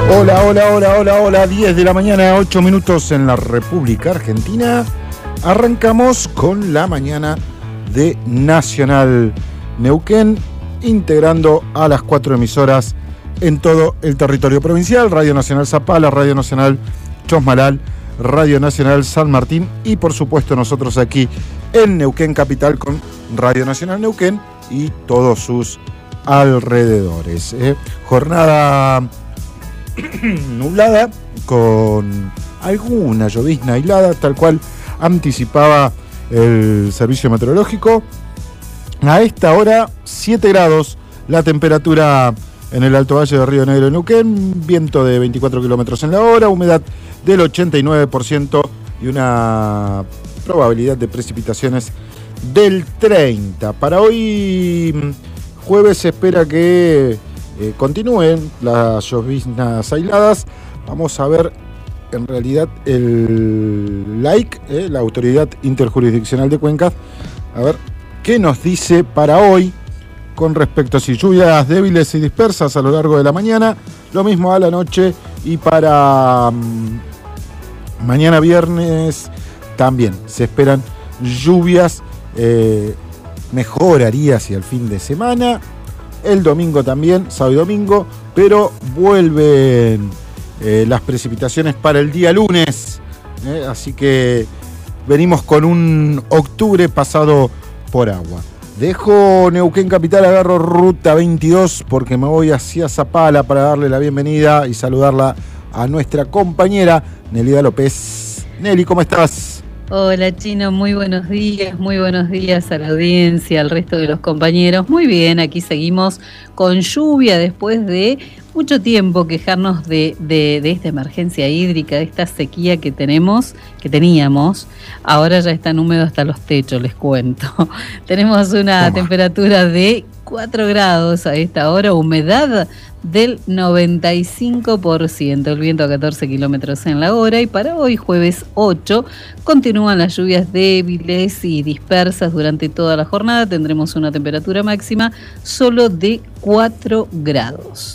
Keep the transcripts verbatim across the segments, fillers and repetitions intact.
Hola, hola, hola, hola, hola, diez de la mañana, ocho minutos en la República Argentina. Arrancamos con la mañana de Nacional Neuquén, integrando a las cuatro emisoras en todo el territorio provincial: Radio Nacional Zapala, Radio Nacional Chosmalal, Radio Nacional San Martín y por supuesto nosotros aquí en Neuquén Capital con Radio Nacional Neuquén y todos sus alrededores. ¿eh? Jornada nublada con alguna llovizna aislada, tal cual anticipaba el servicio meteorológico. A esta hora siete grados la temperatura en el Alto Valle de Río Negro en Neuquén, viento de veinticuatro kilómetros en la hora, humedad del ochenta y nueve por ciento y una probabilidad de precipitaciones del treinta por ciento. Para hoy jueves se espera que eh, continúen las lloviznas aisladas. Vamos a ver en realidad el la I C, eh, la Autoridad Interjurisdiccional de Cuencas, a ver qué nos dice para hoy con respecto a si lluvias débiles y dispersas a lo largo de la mañana, lo mismo a la noche, y para um, mañana viernes también se esperan lluvias. Eh, mejoraría hacia el fin de semana, el domingo también, sábado y domingo, pero vuelven eh, las precipitaciones para el día lunes, eh, así que venimos con un octubre pasado por agua. Dejo Neuquén Capital, agarro ruta veintidós porque me voy hacia Zapala para darle la bienvenida y saludarla a nuestra compañera Nelida López. Nelly, ¿cómo estás? Hola Chino, muy buenos días, muy buenos días a la audiencia, al resto de los compañeros. Muy bien, aquí seguimos con lluvia después de mucho tiempo quejarnos de, de, de esta emergencia hídrica, de esta sequía que tenemos, que teníamos. Ahora ya están húmedos hasta los techos, les cuento. Tenemos una Toma. temperatura de cuatro grados a esta hora, humedad del noventa y cinco por ciento, el viento a catorce kilómetros en la hora. Y para hoy, jueves ocho, continúan las lluvias débiles y dispersas durante toda la jornada. Tendremos una temperatura máxima solo de cuatro grados.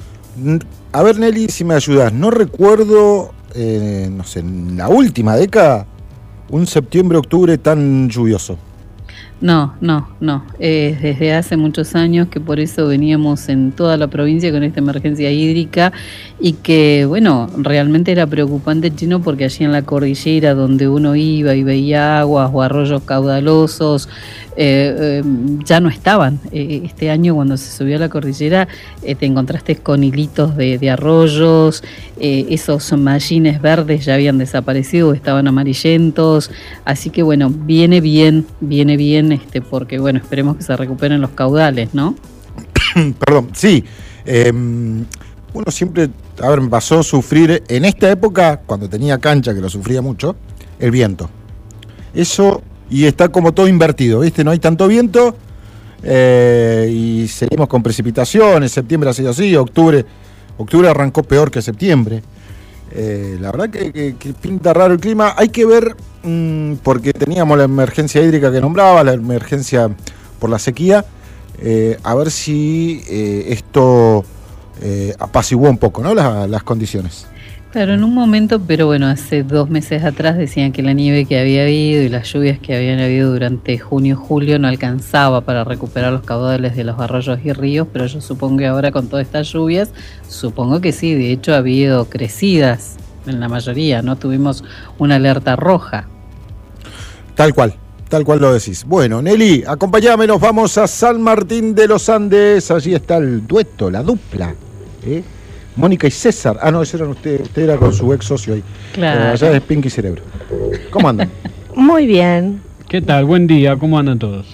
A ver, Nelly, si me ayudas, no recuerdo, eh, no sé, en la última década, un septiembre-octubre tan lluvioso. No, no, no. Eh, desde hace muchos años que por eso veníamos en toda la provincia con esta emergencia hídrica y que, bueno, realmente era preocupante, Chino, porque allí en la cordillera donde uno iba y veía aguas o arroyos caudalosos, eh, eh, ya no estaban. Eh, este año cuando se subió a la cordillera eh, te encontraste con hilitos de, de arroyos, eh, esos mallines verdes ya habían desaparecido, estaban amarillentos, así que bueno, viene bien, viene bien. Este, porque bueno, esperemos que se recuperen los caudales, ¿no? Perdón, sí. Eh, uno siempre, a ver, me pasó sufrir en esta época, cuando tenía cancha, que lo sufría mucho, el viento. Eso, y está como todo invertido, ¿viste? No hay tanto viento eh, y seguimos con precipitaciones. Septiembre ha sido así, octubre, octubre arrancó peor que septiembre. Eh, la verdad que, que, que pinta raro el clima. Hay que ver, mmm, porque teníamos la emergencia hídrica que nombraba, la emergencia por la sequía, eh, a ver si eh, esto eh, apaciguó un poco, ¿no? Las, las condiciones. Claro, en un momento, pero bueno, hace dos meses atrás decían que la nieve que había habido y las lluvias que habían habido durante junio y julio no alcanzaba para recuperar los caudales de los arroyos y ríos, pero yo supongo que ahora con todas estas lluvias, supongo que sí, de hecho ha habido crecidas en la mayoría, ¿no? Tuvimos una alerta roja. Tal cual, tal cual lo decís. Bueno, Nelly, acompáñame, nos vamos a San Martín de los Andes, allí está el dueto, la dupla, ¿eh? Mónica y César. Ah, no, ese era usted, usted era con su ex socio ahí. Claro. Eh, allá es Pinky Cerebro. ¿Cómo andan? Muy bien. ¿Qué tal? Buen día, ¿cómo andan todos?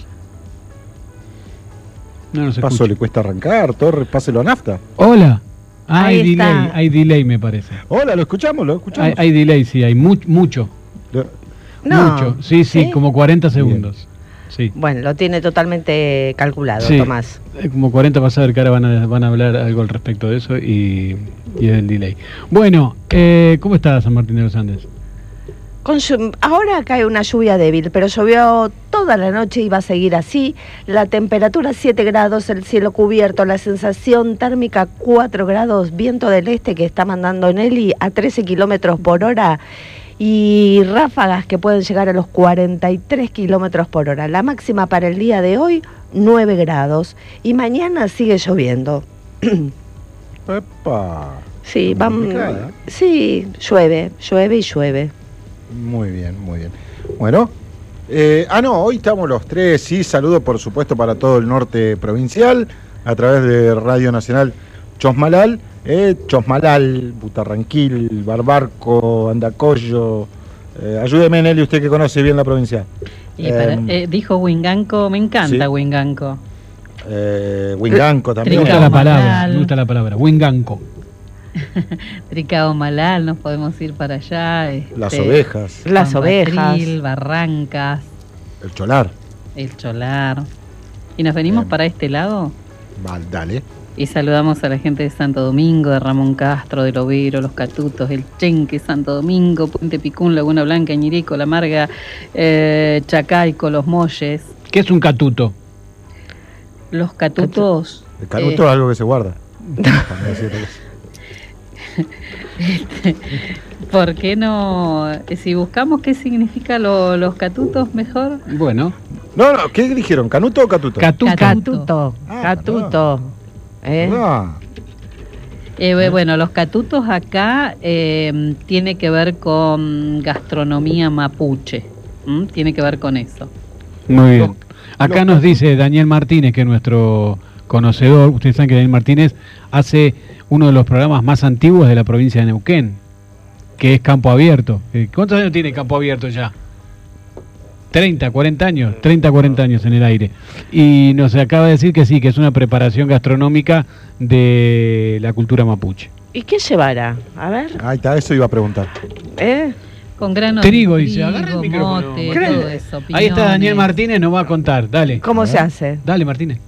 No nos escucha. Paso, le cuesta arrancar, Torres, páselo a nafta. Hola. Ah, Ahí hay está. delay, hay delay me parece. Hola, lo escuchamos, lo escuchamos. Hay, hay delay, sí, hay mu- mucho. No. Mucho, sí, sí, ¿Sí? como cuarenta segundos. Sí. Bueno, lo tiene totalmente calculado, Sí, Tomás. eh, como cuarenta para saber que ahora van a, van a hablar algo al respecto de eso y, y del delay. Bueno, eh, ¿cómo está San Martín de los Andes? Con llu- ahora cae una lluvia débil, pero llovió todo toda la noche y va a seguir así. La temperatura siete grados, el cielo cubierto, la sensación térmica cuatro grados, viento del este que está mandando Nelly a trece kilómetros por hora y ráfagas que pueden llegar a los cuarenta y tres kilómetros por hora. La máxima para el día de hoy, nueve grados. Y mañana sigue lloviendo. ¡Epa! Sí, vamos. Complicada. Sí, llueve, llueve y llueve. Muy bien, muy bien. Bueno, eh, ah, no, hoy estamos los tres. Sí, saludo por supuesto para todo el norte provincial a través de Radio Nacional Chosmalal. Eh, Chosmalal, Butarranquil, Barbarco, Andacollo. Eh, ayúdeme, Nelly, usted que conoce bien la provincia. Y para- Eh, eh, dijo Winganco, me encanta sí. Winganco. Eh, Winganco Me también. gusta la Tricao palabra, Malal. me gusta la palabra. Winganco. Tricao Malal, nos podemos ir para allá. Las este, ovejas, Las Juan ovejas. Batril, Barrancas, el cholar. el Cholar. Y nos venimos Bien. para este lado Val, dale. y saludamos a la gente de Santo Domingo, de Ramón Castro, de Lovero, Los Catutos, El Chenque, Santo Domingo, Puente Picún, Laguna Blanca, Ñirico, La Marga, eh, Chacaico, Los Molles. ¿Qué es un catuto? Los Catutos. El canuto eh, es algo que se guarda. Para decir otra cosa. ¿Por qué no? eh, Si buscamos qué significa lo- los catutos, mejor. Bueno, No, no, ¿qué dijeron? ¿Canuto o catuto? catuto. Catuto. Catuto, Ah, catuto. ¿Eh? Ah, Eh, bu- bueno, los catutos acá eh, tiene que ver con gastronomía mapuche. ¿m? Tiene que ver con eso. Muy bien. Los- Acá los nos dice Daniel Martínez, que es nuestro conocedor. Ustedes saben que Daniel Martínez hace uno de los programas más antiguos de la provincia de Neuquén, que es Campo Abierto. Eh, ¿Cuántos años tiene Campo Abierto ya? treinta, cuarenta años, treinta, cuarenta años en el aire. Y nos acaba de decir que sí, que es una preparación gastronómica de la cultura mapuche. ¿Y qué llevará? A ver, ahí está, eso iba a preguntar. ¿eh? Con granos Trigo, de dice, agarra el micrófono, mote, Martínez. todo eso, Ahí está Daniel piñones. Martínez, nos va a contar. Dale. ¿Cómo A se ver. hace? Dale, Martínez.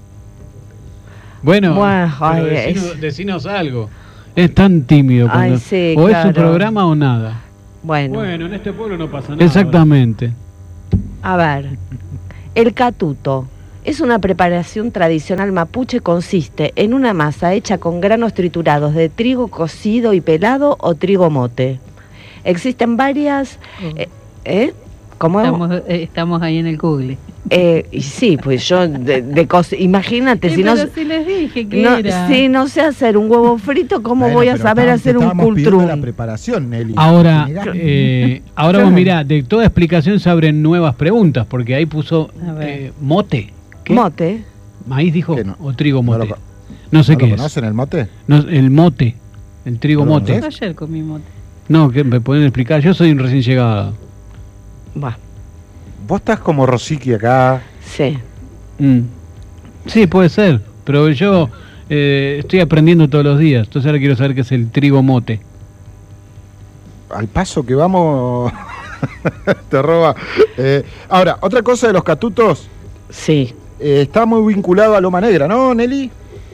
Bueno, Bueno, pero ay, decinos, es- decinos algo. Es tan tímido. Ay, Cuando, sí, o es su claro. programa o nada. Bueno, en este pueblo no pasa nada. Exactamente. a ver. El catuto es una preparación tradicional mapuche. Consiste en una masa hecha con granos triturados de trigo cocido y pelado o trigo mote. Existen varias... Eh, ¿eh? ¿Cómo? Estamos, eh, estamos ahí en el Google. Eh, y sí, pues yo de, de cos- imagínate, Eh, si no, pero si les dije que no, era. si no sé hacer un huevo frito, ¿cómo Bueno, voy a pero saber estábamos- hacer un estábamos pidiendo la cultrún? preparación, Nelly. Ahora, Negá. eh, ahora vos mirá, de toda explicación se abren nuevas preguntas, porque ahí puso A ver. eh, mote. ¿Qué? Mote. Maíz dijo, ¿Qué no? o trigo ¿No mote. lo No, co- sé ¿No qué lo es. conocen el mote? No, el mote, el trigo ¿No lo mote. conocés? Ayer comí mote. No, que me pueden explicar. Yo soy un recién llegado. Bah, Vos estás como Rosicky acá. sí. Mm. Sí, puede ser, pero yo eh, estoy aprendiendo todos los días, entonces ahora quiero saber qué es el trigo mote. Al paso que vamos, te roba. Eh, ahora, otra cosa de los catutos, Sí. eh, está muy vinculado a Loma Negra, ¿no, Nelly?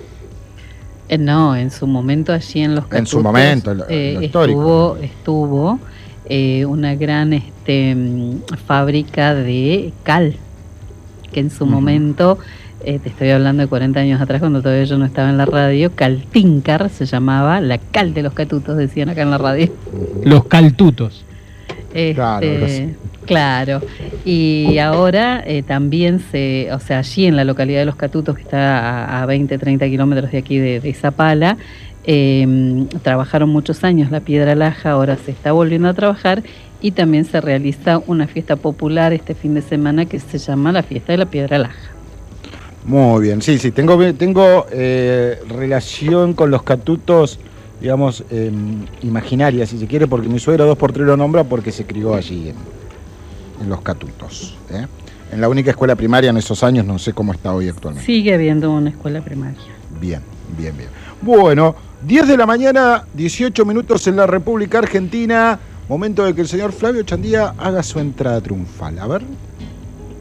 Eh, no, en su momento allí en los En Catutos, su momento, lo- eh, lo histórico. estuvo, estuvo eh, una gran este, mm, fábrica de cal, que en su Ujú. momento, eh, te estoy hablando de cuarenta años atrás, cuando todavía yo no estaba en la radio, Caltíncar se llamaba, la cal de los Catutos, decían acá en la radio. Los caltutos. Este, Claro, claro, claro. Y ahora eh, también se, o sea, allí en la localidad de Los Catutos, que está a, a veinte, treinta kilómetros de aquí de, de Zapala, eh, trabajaron muchos años la piedra laja, ahora se está volviendo a trabajar y también se realiza una fiesta popular este fin de semana que se llama la fiesta de la piedra laja. Muy bien, sí, sí, tengo, tengo eh, relación con los catutos, digamos, eh, imaginaria, si se quiere, porque mi suegro dos por tres lo nombra porque se crió allí en, en los catutos. ¿eh? En la única escuela primaria en esos años, no sé cómo está hoy actualmente. Sigue habiendo una escuela primaria. Bien, bien, bien. Bueno, diez de la mañana, dieciocho minutos en la República Argentina. Momento de que el señor Flavio Chandía haga su entrada triunfal. A ver.